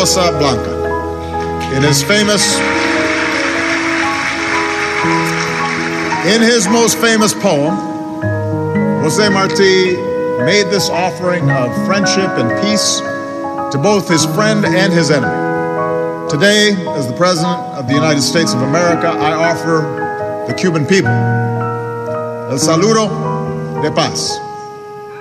Rosa Blanca. In his most famous poem, José Martí made this offering of friendship and peace to both his friend and his enemy. Today, as the President of the United States of America, I offer the Cuban people el saludo de paz.